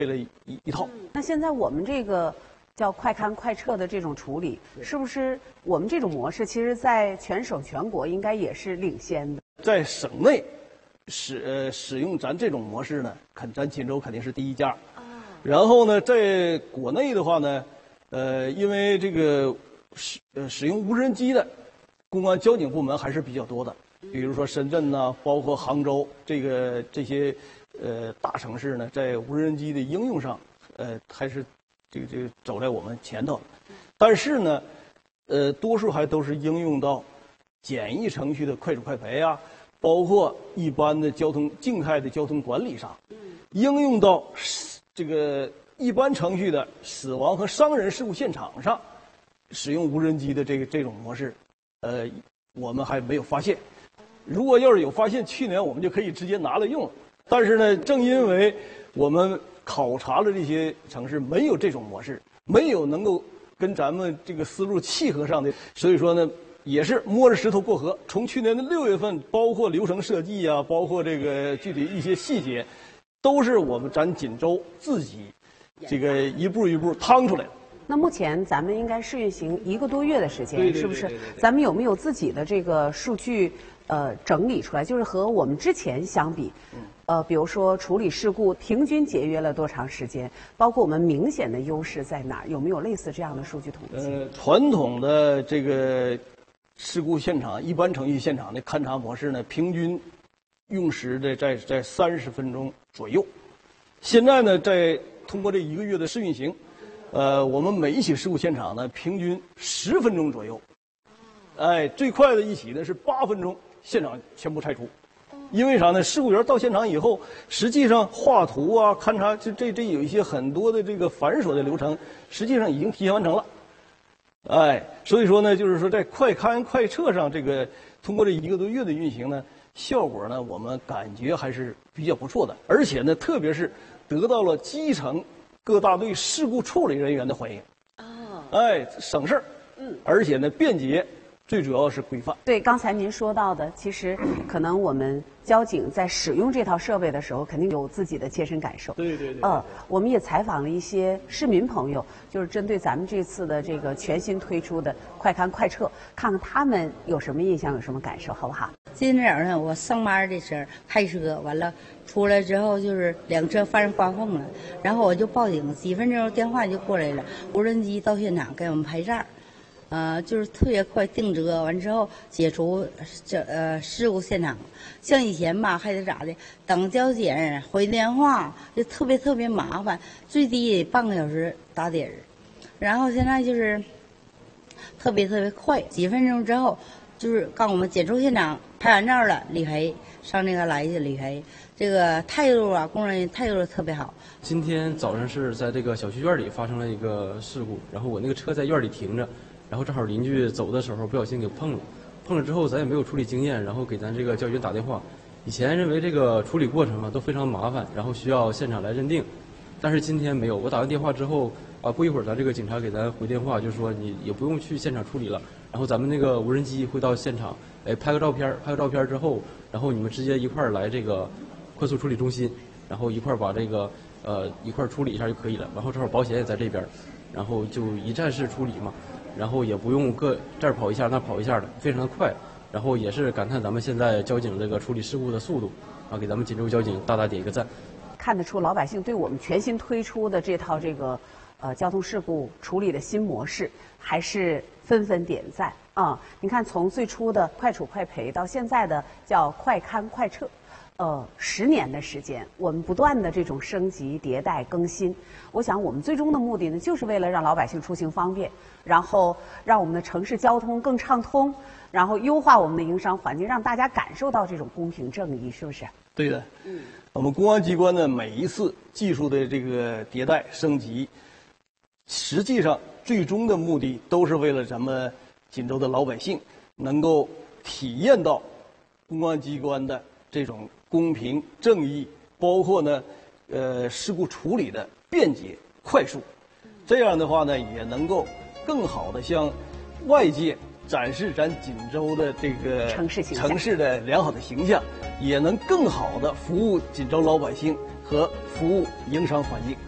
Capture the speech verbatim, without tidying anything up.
了一一套。 那现在我们这个叫快勘快撤的这种处理，是不是我们这种模式，其实在全省全国应该也是领先的？ 在省内使呃使用咱这种模式呢，肯咱锦州肯定是第一家。然后呢，在国内的话呢，呃，因为这个使呃使用无人机的公安交警部门还是比较多的，比如说深圳呐、包括杭州这个这些呃大城市呢，在无人机的应用上，呃，还是这个这个走在我们前头。但是呢，呃，多数还都是应用到简易程序的快处快赔啊，包括一般的交通静态的交通管理上，应用到这个一般程序的死亡和伤人事故现场上，使用无人机的这个这种模式，呃，我们还没有发现。如果要是有发现，去年我们就可以直接拿来用了。但是呢，正因为我们考察了这些城市没有这种模式，没有能够跟咱们这个思路契合上的，所以说呢，也是摸着石头过河。从去年的六月份，包括流程设计啊，包括这个具体一些细节，都是我们咱锦州自己这个一步一步趟出来的。 那目前咱们应该试运行一个多月的时间， 对对对是不是对对对？ 咱们有没有自己的这个数据呃整理出来？就是和我们之前相比，呃，比如说处理事故平均节约了多长时间？包括我们明显的优势在哪儿？有没有类似这样的数据统计？ 呃，传统的这个事故现场一般程序现场的勘查模式呢，平均用时的在在三十分钟左右。现在呢，在通过这一个月的试运行，呃，我们每一起事故现场呢，平均十分钟左右。哎，最快的一起呢是八分钟，现场全部拆除。因为啥呢？事故员到现场以后，实际上画图啊、勘察，这这这有一些很多的这个繁琐的流程，实际上已经提前完成了。哎，所以说呢，就是说在快勘快撤上，这个通过这一个多月的运行呢，效果呢，我们感觉还是比较不错的，而且呢，特别是得到了基层各大队事故处理人员的欢迎。哦，哎，省事儿，嗯，而且呢，便捷，最主要是规范。 对，刚才您说到的，其实可能我们交警在使用这套设备的时候，肯定有自己的切身感受。 对对对。 呃，我们也采访了一些市民朋友，就是针对咱们这次的这个全新推出的快勘快撤，看看他们有什么印象，有什么感受，好不好？ 今天早上我上班的时候开车完了，出来之后就是两车发生刮缝了，然后我就报警，几分钟电话就过来了，无人机到现场给我们拍照。呃，就是特别快定责，完之后解除这呃事故现场。像以前吧，还得咋的，等交警回电话，就特别特别麻烦，最低得半个小时打底儿。然后现在就是特别特别快，几分钟之后就是告我们解除现场，拍完照了理赔，上那个来去理赔。这个态度啊，工人员态度特别好。 今天早上是在这个小区院里发生了一个事故，然后我那个车在院里停着。然后正好邻居走的时候不小心给碰了，碰了之后咱也没有处理经验，然后给咱这个教育员打电话。以前认为这个处理过程啊都非常麻烦，然后需要现场来认定，但是今天没有。我打完电话之后啊，不一会儿咱这个警察给咱回电话，就说你也不用去现场处理了，然后咱们那个无人机会到现场，哎，拍个照片，拍个照片之后，然后你们直接一块儿来这个快速处理中心，然后一块儿把这个呃一块儿处理一下就可以了。然后正好保险也在这边，然后就一站式处理嘛。然后也不用各这儿跑一下那儿跑一下的，非常的快。然后也是感叹咱们现在交警这个处理事故的速度，啊，给咱们锦州交警大大点一个赞。 看得出老百姓对我们全新推出的这套这个呃交通事故处理的新模式还是纷纷点赞啊！你看，从最初的快处快赔到现在的叫快勘快撤。呃，十年的时间，我们不断的这种升级、迭代、更新。我想，我们最终的目的呢，就是为了让老百姓出行方便，然后让我们的城市交通更畅通，然后优化我们的营商环境，让大家感受到这种公平正义，是不是？ 对的。嗯，我们公安机关的每一次技术的这个迭代升级，实际上最终的目的都是为了咱们锦州的老百姓能够体验到公安机关的这种公平正义，包括呢，呃，事故处理的便捷快速，这样的话呢，也能够更好的向外界展示咱锦州的这个城市形象城市的良好的形象，也能更好的服务锦州老百姓和服务营商环境。